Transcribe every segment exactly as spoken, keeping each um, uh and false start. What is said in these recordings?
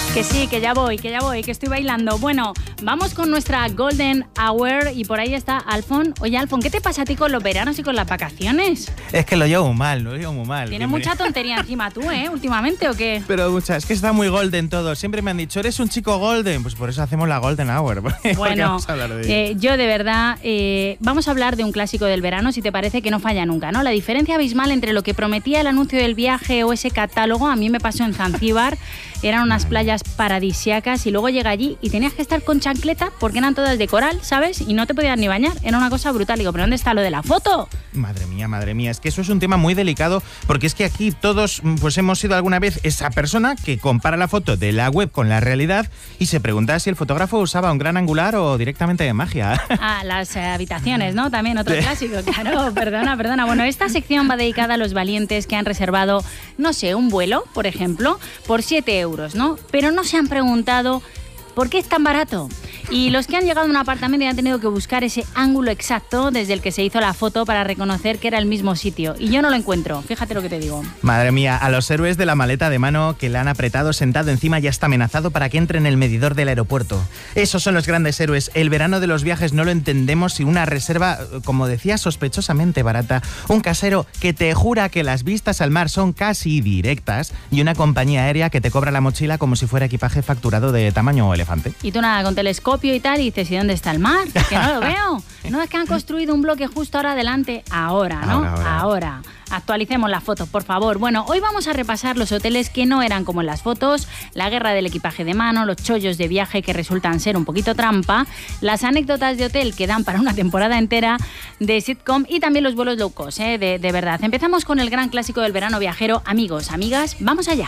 Que sí, que ya voy, que ya voy, que estoy bailando. Bueno, vamos con nuestra Golden Hour y por ahí está Alfon. Oye, Alfon, ¿qué te pasa a ti con los veranos y con las vacaciones? Es que lo llevo muy mal, lo llevo muy mal. Tienes mucha tontería encima tú, ¿eh? Últimamente, ¿o qué? Pero mucha, es que está muy golden todo. Siempre me han dicho, eres un chico golden. Pues por eso hacemos la Golden Hour. Bueno, vamos a hablar de eh, yo de verdad, eh, vamos a hablar de un clásico del verano, si te parece, que no falla nunca, ¿no? La diferencia abismal entre lo que prometía el anuncio del viaje o ese catálogo, a mí me pasó en Zanzíbar, eran unas playas paradisíacas y luego llega allí y tenías que estar con chancleta porque eran todas de coral, ¿sabes? Y no te podías ni bañar, era una cosa brutal. Digo, ¿pero dónde está lo de la foto? Madre mía, madre mía, es que eso es un tema muy delicado porque es que aquí todos pues hemos sido alguna vez esa persona que compara la foto de la web con la realidad y se pregunta si el fotógrafo usaba un gran angular o directamente de magia. Ah, las eh, habitaciones, ¿no? También otro clásico, claro, perdona, perdona. Bueno, esta sección va dedicada a los valientes que han reservado, no sé, un vuelo, por ejemplo, por siete euros, ¿no? Pero no se han preguntado ¿por qué es tan barato? Y los que han llegado a un apartamento y han tenido que buscar ese ángulo exacto desde el que se hizo la foto para reconocer que era el mismo sitio. Y yo no lo encuentro, fíjate lo que te digo. Madre mía, a los héroes de la maleta de mano que le han apretado sentado encima ya está amenazado para que entre en el medidor del aeropuerto. Esos son los grandes héroes. El verano de los viajes no lo entendemos sin una reserva, como decía, sospechosamente barata. Un casero que te jura que las vistas al mar son casi directas y una compañía aérea que te cobra la mochila como si fuera equipaje facturado de tamaño elefante. Y tú nada, con telescopio y tal, y dices, ¿y dónde está el mar? Que no lo veo. No, es que han construido un bloque justo ahora adelante. Ahora, ¿no? Ahora, ahora. ahora. Actualicemos las fotos, por favor. Bueno, hoy vamos a repasar los hoteles que no eran como en las fotos, la guerra del equipaje de mano, los chollos de viaje que resultan ser un poquito trampa, las anécdotas de hotel que dan para una temporada entera de sitcom y también los vuelos low cost, ¿eh? de, de verdad. Empezamos con el gran clásico del verano viajero. Amigos, amigas, vamos allá.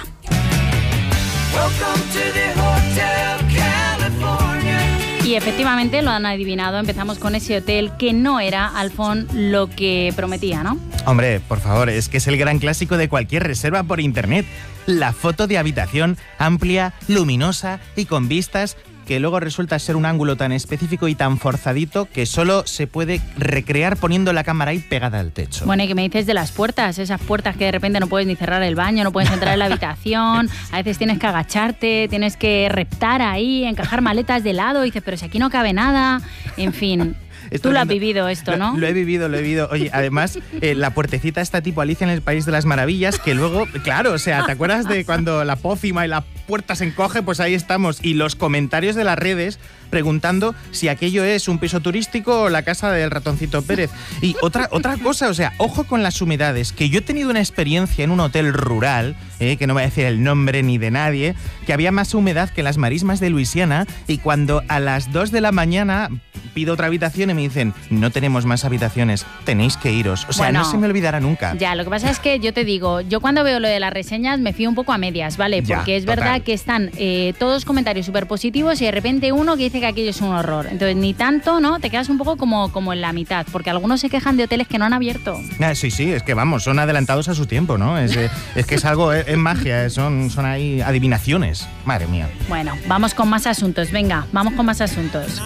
Welcome to the Hotel California. Y efectivamente lo han adivinado, empezamos con ese hotel que no era, Alfon, lo que prometía, ¿no? Hombre, por favor, es que es el gran clásico de cualquier reserva por internet. La foto de habitación amplia, luminosa y con vistas que luego resulta ser un ángulo tan específico y tan forzadito que solo se puede recrear poniendo la cámara ahí pegada al techo. Bueno, ¿y qué me dices de las puertas? Esas puertas que de repente no puedes ni cerrar el baño, no puedes entrar en la habitación, a veces tienes que agacharte, tienes que reptar ahí, encajar maletas de lado y dices, pero si aquí no cabe nada, en fin... Esto Tú lo has viendo, vivido esto, ¿no? Lo, lo he vivido, lo he vivido. Oye, además, eh, la puertecita está tipo Alicia en el País de las Maravillas, que luego, claro, o sea, ¿te acuerdas de cuando la pócima y la puerta se encoge? Pues ahí estamos. Y los comentarios de las redes preguntando si aquello es un piso turístico o la casa del ratoncito Pérez. Y otra, otra cosa, o sea, ojo con las humedades, que yo he tenido una experiencia en un hotel rural, eh, que no voy a decir el nombre ni de nadie, que había más humedad que las marismas de Luisiana, y cuando a las dos de la mañana pido otra habitación y me dicen, no tenemos más habitaciones, tenéis que iros. O sea, bueno, no se me olvidará nunca. Ya, lo que pasa es que yo te digo, yo cuando veo lo de las reseñas me fío un poco a medias, ¿vale? Ya, porque es total. verdad que están eh, todos comentarios súper positivos y de repente uno que dice que aquello es un horror. Entonces, ni tanto, ¿no? Te quedas un poco como, como en la mitad, porque algunos se quejan de hoteles que no han abierto. Ah, sí, sí, es que vamos, son adelantados a su tiempo, ¿no? Es, eh, es que es algo, es, es magia, son, son ahí adivinaciones. Madre mía. Bueno, vamos con más asuntos, venga, vamos con más asuntos.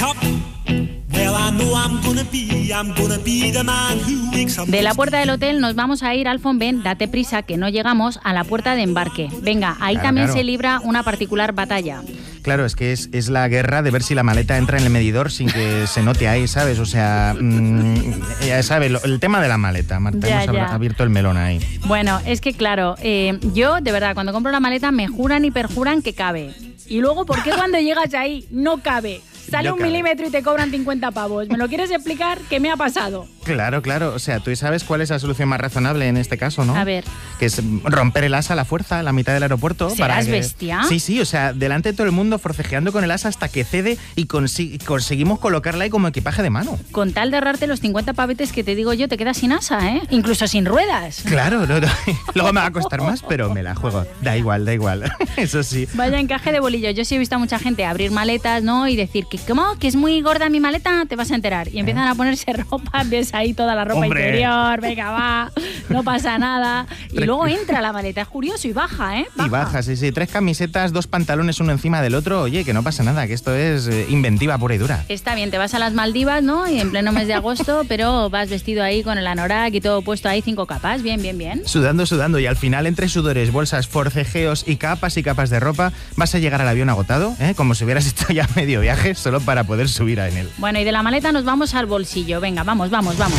De la puerta del hotel nos vamos a ir, Alfon, ven, date prisa, que no llegamos a la puerta de embarque. Venga, ahí Claro, también claro. se libra una particular batalla. Claro, es que es, es la guerra de ver si la maleta entra en el medidor sin que se note ahí, ¿sabes? O sea, mmm, ya sabes, lo- el tema de la maleta, Marta, Ya, hemos ya. abra- abierto el melón ahí. Bueno, es que claro, eh, yo de verdad cuando compro la maleta me juran y perjuran que cabe. Y luego, ¿por qué cuando llegas ahí no cabe? Sale No un cabe. milímetro y te cobran cincuenta pavos. ¿Me lo quieres explicar? ¿Qué me ha pasado? Claro, claro, o sea, tú sabes cuál es la solución más razonable en este caso, ¿no? A ver. Que es romper el asa a la fuerza a la mitad del aeropuerto. ¿Serás para que... bestia? Sí, sí, o sea, delante de todo el mundo forcejeando con el asa hasta que cede y consi- conseguimos colocarla ahí como equipaje de mano. Con tal de ahorrarte los cincuenta pavetes que te digo yo, te quedas sin asa, ¿eh? Incluso sin ruedas. Claro, no, no. Luego me va a costar más, pero me la juego. Da igual, da igual. Eso sí. Vaya encaje de bolillo. Yo sí he visto a mucha gente abrir maletas, ¿no? Y decir que, ¿cómo? Que es muy gorda mi maleta, te vas a enterar. Y empiezan a ponerse ropa, ves llevas ahí toda la ropa Hombre. interior, venga, va, no pasa nada. Y Tre- luego entra la maleta, es curioso, y baja, ¿eh? Y baja, sí, sí. Tres camisetas, dos pantalones, uno encima del otro. Oye, que no pasa nada, que esto es eh, inventiva pura y dura. Está bien, te vas a las Maldivas, ¿no? Y en pleno mes de agosto, pero vas vestido ahí con el anorak y todo puesto ahí, cinco capas, bien, bien, bien. Sudando, sudando, y al final, entre sudores, bolsas, forcejeos y capas y capas de ropa, vas a llegar al avión agotado, ¿eh? Como si hubieras hecho ya medio viaje solo para poder subir en él. Bueno, y de la maleta nos vamos al bolsillo. Venga, vamos, vamos, vamos.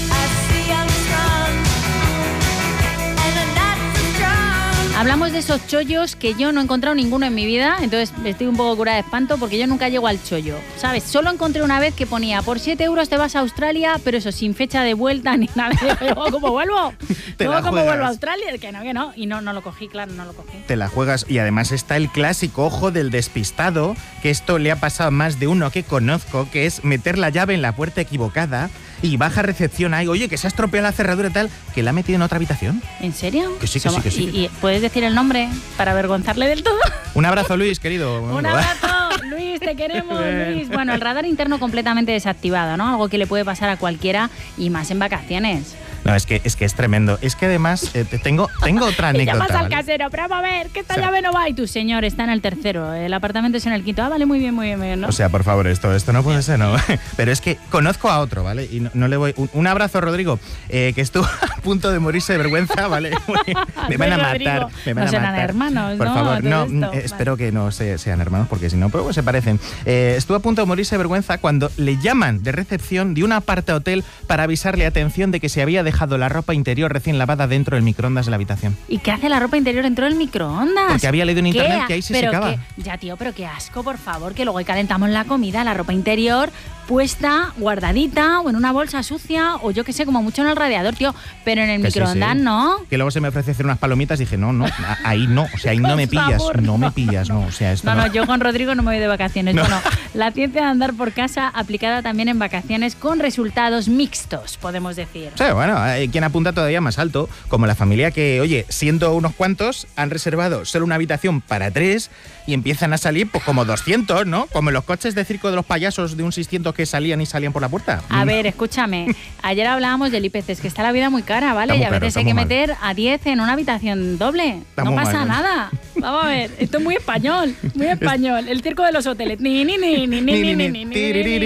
Hablamos de esos chollos que yo no he encontrado ninguno en mi vida, entonces estoy un poco curada de espanto porque yo nunca llego al chollo, ¿sabes? Solo encontré una vez que ponía, por siete euros te vas a Australia, pero eso, sin fecha de vuelta ni nada. Luego, ¿cómo vuelvo? Te Luego, la ¿cómo juegas. vuelvo a Australia? Que no, que no. Y no, no lo cogí, claro, no lo cogí. Te la juegas. Y además está el clásico ojo del despistado, que esto le ha pasado a más de uno que conozco, que es meter la llave en la puerta equivocada y baja recepción ahí, oye, que se ha estropeado la cerradura y tal, que la ha metido en otra habitación. ¿En serio? Que sí, que sí, que sí. ¿Y, y puedes decir el nombre para avergonzarle del todo? Un abrazo, Luis, querido. Un abrazo, Luis, te queremos, Luis. Bueno, el radar interno completamente desactivado, ¿no? Algo que le puede pasar a cualquiera y más en vacaciones. No, es que es, que es tremendo. Es que además eh, te- tengo, tengo otra Y anécdota. llamas al ¿vale? casero, pero vamos a ver, que esta O sea- llave no va. Y tu señor está en el tercero, el apartamento es en el quinto. Ah, vale, muy bien, muy bien, muy bien, ¿no? O sea, por favor, esto, esto no puede ser, ¿no? Pero es que conozco a otro, ¿vale? Y no, no le voy... Un, un abrazo, Rodrigo, eh, que estuvo a punto de morirse de vergüenza, ¿vale? Me van a Soy matar, Rodrigo. me van No a serán matar. hermanos, por ¿no? favor, Todo no, esto. mm, Vale. espero que no se- sean hermanos, porque si no, pues se parecen. Eh, estuvo a punto de morirse de vergüenza cuando le llaman de recepción de un aparte hotel para avisarle, atención, de que se había dejado la ropa interior recién lavada dentro del microondas de la habitación. ¿Y qué hace la ropa interior dentro del microondas? Porque había leído en ¿Qué? internet que ahí se Pero secaba. que- ya, tío, pero qué asco, por favor, que luego ahí calentamos la comida, la ropa interior puesta, guardadita, o en una bolsa sucia, o yo qué sé, como mucho en el radiador, tío. Pero en el Que sí, microondas sí. no. Que luego se me ofrece hacer unas palomitas y dije, no, no, a- ahí no, o sea, ahí no me Por pillas, favor, no me no, pillas, no, o sea, esto No, no. no, yo con Rodrigo no me voy de vacaciones. No. Bueno, la ciencia de andar por casa aplicada también en vacaciones con resultados mixtos, podemos decir. Sí, bueno, hay quien apunta todavía más alto, como la familia que, oye, siendo unos cuantos, han reservado solo una habitación para tres y empiezan a salir pues como doscientos, ¿no? Como los coches de circo de los payasos de un seiscientos que salían y salían por la puerta. A ver, escúchame. Ayer hablábamos del I P C, es que está la vida muy cara, ¿vale? Está muy y a caro, veces está hay que muy mal. meter a diez en una habitación doble. Está no muy pasa mal, ¿no? nada. Vamos a ver, esto es muy español, muy español. El circo de los hoteles. Ni, ni, ni, ni, ni, ni, ni, ni, ni, ni,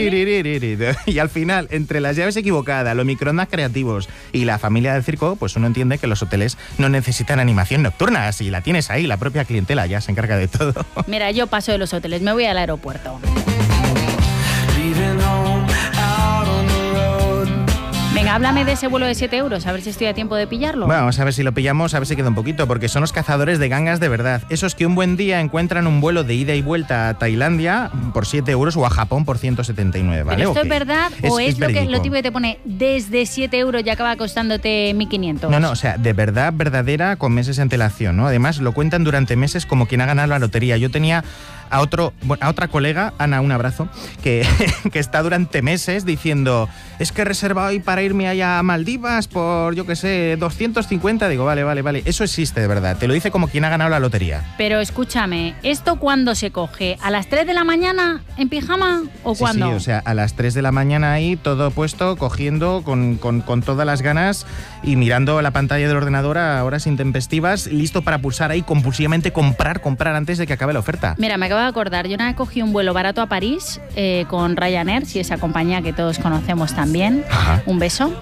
ni. Y al final, entre las llaves equivocadas, los microondas creativos y la familia del circo, pues uno entiende que los hoteles no necesitan animación nocturna. Si la tienes ahí, la propia clientela ya se encarga de todo. Mira, yo paso de los hoteles, me voy al aeropuerto. Leaving home out on the road. Venga, háblame de ese vuelo de siete euros, a ver si estoy a tiempo de pillarlo. Bueno, vamos a ver si lo pillamos, a ver si queda un poquito, porque son los cazadores de gangas de verdad. Esos que un buen día encuentran un vuelo de ida y vuelta a Tailandia por siete euros o a Japón por ciento setenta y nueve, ¿vale? ¿Pero esto Ok. es verdad o es, lo, que, verídico. lo típico que te pone desde siete euros y acaba costándote mil quinientos? No, no, o sea, de verdad, verdadera, con meses de antelación, ¿no? Además, lo cuentan durante meses como quien ha ganado la lotería. Yo tenía a otro, bueno, a otra colega, Ana, un abrazo, que, que está durante meses diciendo, es que he reservado hoy para irme allá a Maldivas por, yo qué sé, doscientos cincuenta. Digo, vale, vale, vale. Eso existe, de verdad. Te lo dice como quien ha ganado la lotería. Pero escúchame, ¿esto cuándo se coge? ¿A las tres de la mañana en pijama o Sí, cuándo? sí, o sea, a las tres de la mañana ahí, todo puesto, cogiendo con, con, con todas las ganas y mirando la pantalla del ordenador a horas intempestivas, listo para pulsar ahí compulsivamente comprar, comprar antes de que acabe la oferta. Mira, me acabo de acordar, yo una vez cogí un vuelo barato a París eh, con Ryanair, si esa compañía que todos conocemos también. Ajá. Un beso.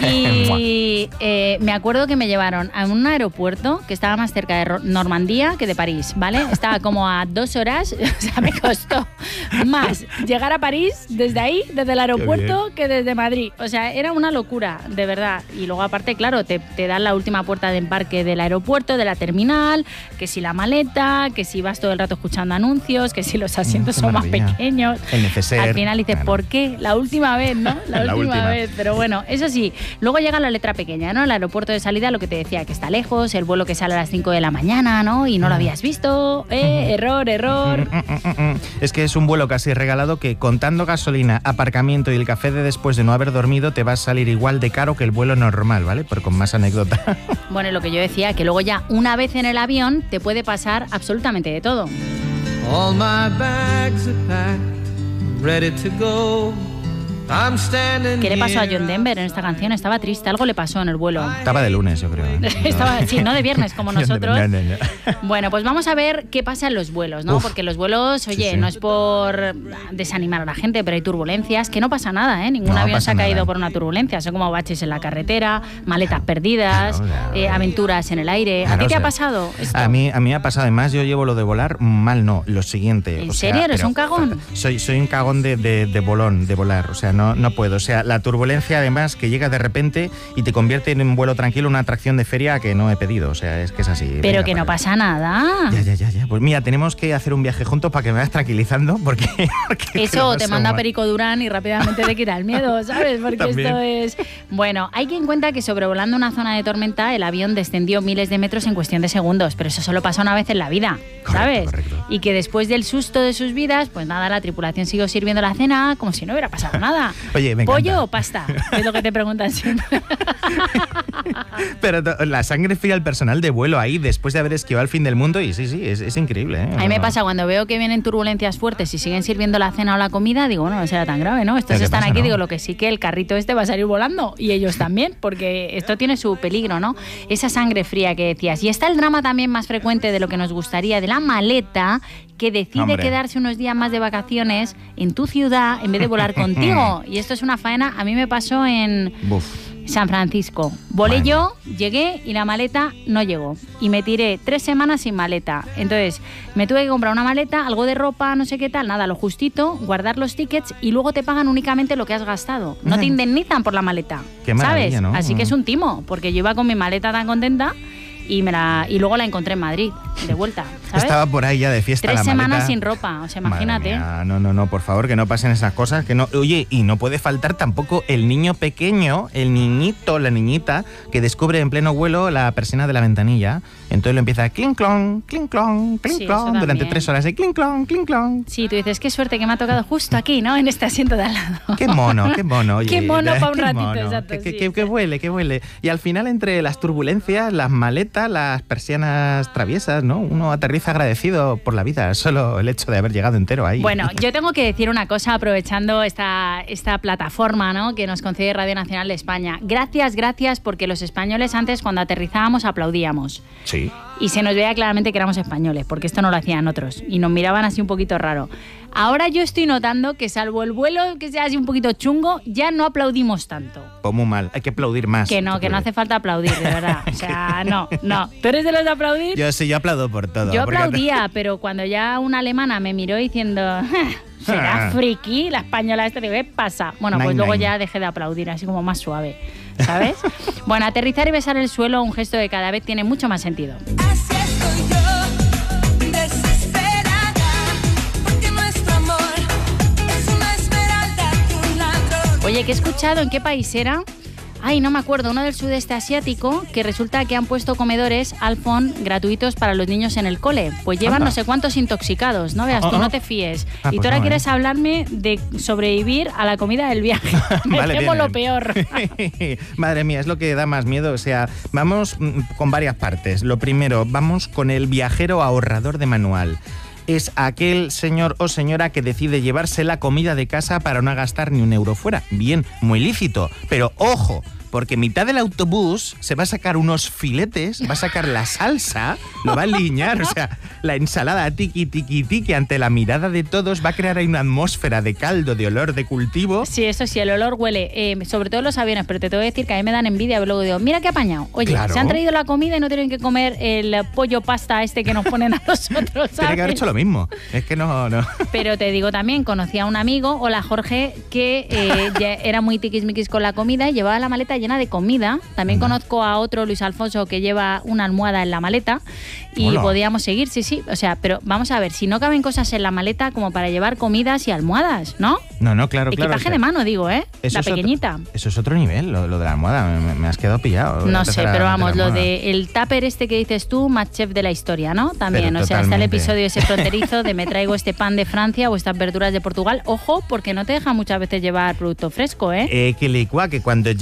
Y eh, me acuerdo que me llevaron a un aeropuerto que estaba más cerca de Ro- Normandía que de París, ¿vale? Estaba como a dos horas, o sea, me costó más llegar a París desde ahí, desde el aeropuerto, que desde Madrid. O sea, era una locura, de verdad. Y luego aparte, claro, te, te dan la última puerta de embarque del aeropuerto, de la terminal, que si la maleta, que si vas todo el rato escuchando anuncios, que si los asientos Mm, qué son más maravilla. pequeños. El neceser. Al final dices, Claro. ¿por qué? La última vez, ¿no? La, La última, última. vez. Pero bueno, eso sí, luego llega la letra pequeña, ¿no? El aeropuerto de salida, lo que te decía, que está lejos, el vuelo que sale a las cinco de la mañana, ¿no? Y no lo habías visto. Eh, error, error. Mm, mm, mm, mm. Es que es un vuelo casi regalado que contando gasolina, aparcamiento y el café de después de no haber dormido te va a salir igual de caro que el vuelo normal, ¿vale? Pero con más anécdota. Bueno, y lo que yo decía, que luego ya una vez en el avión te puede pasar absolutamente de todo. All my bags are packed, I'm ready to go. I'm standing ¿Qué le pasó a here. John Denver en esta canción? Estaba triste, algo le pasó en el vuelo. Estaba de lunes, yo creo. ¿eh? Estaba, sí, no de viernes como nosotros. No, no, no. Bueno, pues vamos a ver qué pasa en los vuelos, ¿no? Uf. Porque los vuelos, oye, Sí, sí. no es por desanimar a la gente, pero hay turbulencias, que no pasa nada, ¿eh? Ningún No avión pasa se ha caído nada. por una turbulencia, son como baches en la carretera, maletas perdidas, Claro, claro. eh, aventuras en el aire. ¿A Claro, ti o te ha sea, pasado esto? A mí, a mí me ha pasado, además yo llevo lo de volar mal, no, lo siguiente. ¿En o sea, serio? ¿Eres pero un cagón? fatal. Soy, soy un cagón de, de, de volón, de volar, o sea, no, no puedo. O sea, la turbulencia además que llega de repente y te convierte en un vuelo tranquilo, una atracción de feria que no he pedido, o sea, es que es así. Pero venga, que no para pasa nada. Ya, ya, ya, ya. Pues mira, tenemos que hacer un viaje juntos para que me vayas tranquilizando, porque... porque lo Eso te paso manda mal. Perico Durán y rápidamente te quita el miedo, ¿sabes? Porque También. esto es... Bueno, hay quien cuenta que sobrevolando una zona de tormenta el avión descendió miles de metros en cuestión de segundos, pero eso solo pasa una vez en la vida, ¿sabes? Correcto, correcto. Y que después del susto de sus vidas, pues nada, la tripulación siguió sirviendo la cena como si no hubiera pasado nada. Oye, me ¿Pollo encanta. o pasta? Es lo que te preguntan siempre. Pero to- la sangre fría al personal de vuelo ahí después de haber esquivado el fin del mundo y sí, sí, es, es increíble. ¿eh? A mí me No. pasa cuando veo que vienen turbulencias fuertes y siguen sirviendo la cena o la comida, digo, bueno, no será tan grave, ¿no? Estos Pero ¿qué están pasa, aquí, no? digo, lo que sí que el carrito este va a salir volando y ellos también, porque esto tiene su peligro, ¿no? Esa sangre fría que decías. Y está el drama también más frecuente de lo que nos gustaría, de la maleta que decide Hombre. quedarse unos días más de vacaciones en tu ciudad en vez de volar contigo. Y esto es una faena, a mí me pasó en... Buf. San Francisco. Volé Bueno. yo, llegué y la maleta no llegó. Y me tiré tres semanas sin maleta. Entonces, me tuve que comprar una maleta, algo de ropa, no sé qué tal, nada, lo justito, guardar los tickets y luego te pagan únicamente lo que has gastado. No te Mm. indemnizan por la maleta. Qué maravilla, ¿sabes? ¿no? Así que es un timo, porque yo iba con mi maleta tan contenta y, me la, y luego la encontré en Madrid, de vuelta. ¿sabes? Estaba por ahí ya de fiesta Tres la semanas maleta. sin ropa, o sea, Madre imagínate. mía, no, no, no, por favor, que no pasen esas cosas. Que no, oye, y no puede faltar tampoco el niño pequeño, el niñito, la niñita, que descubre en pleno vuelo la persiana de la ventanilla. Entonces lo empieza a clink clon, clink clon, clink Sí, eso clon, durante también. tres horas de clink clon, clink clon. Sí, tú dices, qué suerte que me ha tocado justo aquí, ¿no? En este asiento de al lado. Qué mono, qué mono. Oye, Qué mono pa' un qué ratito, mono. exacto, Que, que, sí, que- que sí. huele, que huele. Y al final, entre las turbulencias, las maletas, las persianas traviesas, ¿no? Uno aterriza agradecido por la vida, solo el hecho de haber llegado entero ahí. Bueno, yo tengo que decir una cosa aprovechando esta, esta plataforma, ¿no?, que nos concede Radio Nacional de España. Gracias, gracias, porque los españoles antes cuando aterrizábamos aplaudíamos. Sí. Y se nos veía claramente que éramos españoles, porque esto no lo hacían otros. Y nos miraban así un poquito raro. Ahora yo estoy notando que salvo el vuelo que sea así un poquito chungo, ya no aplaudimos tanto. Pues muy mal, hay que aplaudir más. Que no, que no hace falta aplaudir, de verdad. O sea, no, no. ¿Tú eres de los de aplaudir? Yo sí, yo aplaudo por todo. Yo porque- aplaudía, pero cuando ya una alemana me miró diciendo, será Ah. friki, la española esta, digo, ¿qué pasa? Bueno, pues Nine, luego nine. ya dejé de aplaudir, así como más suave, ¿sabes? Bueno, aterrizar y besar el suelo, un gesto que cada vez tiene mucho más sentido. Así estoy yo, desesperada, porque nuestro amor es una esmeralda que un ladrón. Oye, que he escuchado, ¿en qué país era? Ay, no me acuerdo, uno del sudeste asiático, que resulta que han puesto comedores Alfon gratuitos para los niños en el cole. Pues llevan Anda. no sé cuántos intoxicados, no veas tú, Ah, ah. no te fíes. Ah, y tú pues ahora no, quieres ¿eh? hablarme de sobrevivir a la comida del viaje. Me Vale, temo bien, lo bien. peor. Madre mía, es lo que da más miedo. O sea, vamos mm, con varias partes. Lo primero, vamos con el viajero ahorrador de manual. Es aquel señor o señora que decide llevarse la comida de casa para no gastar ni un euro fuera. Bien, muy lícito. Pero ojo, porque mitad del autobús se va a sacar unos filetes, va a sacar la salsa, lo va a aliñar, o sea, la ensalada tiki tiki tiki ante la mirada de todos va a crear ahí una atmósfera de caldo, de olor, de cultivo. Sí, eso sí, el olor huele, eh, sobre todo en los aviones, pero te tengo que decir que a mí me dan envidia, pero luego digo, mira qué apañado. Oye, Claro. se han traído la comida y no tienen que comer el pollo pasta este que nos ponen a nosotros, ¿sabes? Tiene que haber hecho lo mismo. Es que no, no. Pero te digo también, conocí a un amigo, hola Jorge, que eh, ya era muy tiquismiquis con la comida y llevaba la maleta llena de comida. También Anda. conozco a otro, Luis Alfonso, que lleva una almohada en la maleta y Hola. podíamos seguir, sí, sí. O sea, pero vamos a ver, si no caben cosas en la maleta como para llevar comidas y almohadas, ¿no? No, no, claro, claro. Equipaje o sea, de mano, digo, ¿eh? eso La es otro- pequeñita. eso es otro nivel, lo, lo de la almohada. Me, me has quedado pillado. No La sé, tercera- pero la vamos, lo almohada. de el tupper este que dices tú, más chef de la historia, ¿no? También, Pero o sea, está el totalmente. episodio ese fronterizo de me traigo este pan de Francia o estas verduras de Portugal. Ojo, porque no te deja muchas veces llevar producto fresco, ¿eh? Eh, que licua, que cuando llega a casa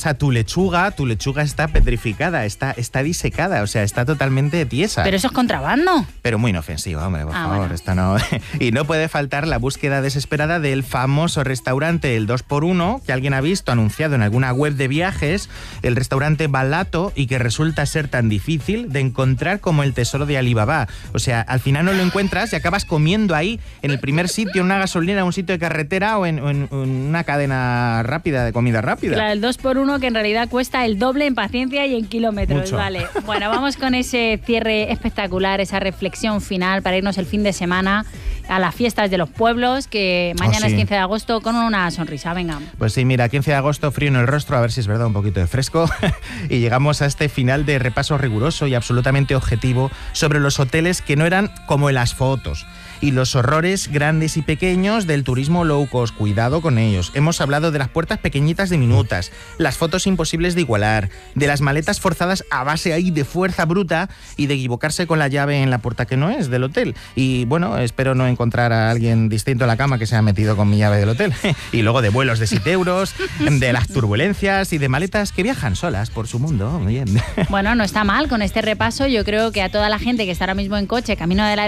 a tu lechuga, tu lechuga está petrificada, está, está disecada, o sea, está totalmente tiesa. Pero eso es contrabando. Pero muy inofensivo, hombre, por Ah, favor, bueno. esto no... Y no puede faltar la búsqueda desesperada del famoso restaurante El dos por uno, que alguien ha visto anunciado en alguna web de viajes, el restaurante Balato, y que resulta ser tan difícil de encontrar como el tesoro de Alibaba. O sea, al final no lo encuentras y acabas comiendo ahí, en el primer sitio, en una gasolina, en un sitio de carretera o en, o en- o en una cadena rápida, de comida rápida. Claro, el dos por uno que en realidad cuesta el doble en paciencia y en kilómetros. Mucho. Vale. Bueno, vamos con ese cierre espectacular, esa reflexión final para irnos el fin de semana a las fiestas de los pueblos, que mañana Oh, sí. es quince de agosto, con una sonrisa. Venga. Pues sí, mira, quince de agosto, frío en el rostro, a ver si es verdad, un poquito de fresco. Y llegamos a este final de repaso riguroso y absolutamente objetivo sobre los hoteles que no eran como en las fotos. Y los horrores grandes y pequeños del turismo low cost. Cuidado con ellos. Hemos hablado de las puertas pequeñitas diminutas, las fotos imposibles de igualar, de las maletas forzadas a base ahí de fuerza bruta y de equivocarse con la llave en la puerta que no es del hotel. Y bueno, espero no encontrar a alguien distinto en la cama que se ha metido con mi llave del hotel. Y luego de vuelos de siete euros, de las turbulencias y de maletas que viajan solas por su mundo. Bien. Bueno, no está mal con este repaso. Yo creo que a toda la gente que está ahora mismo en coche, camino de la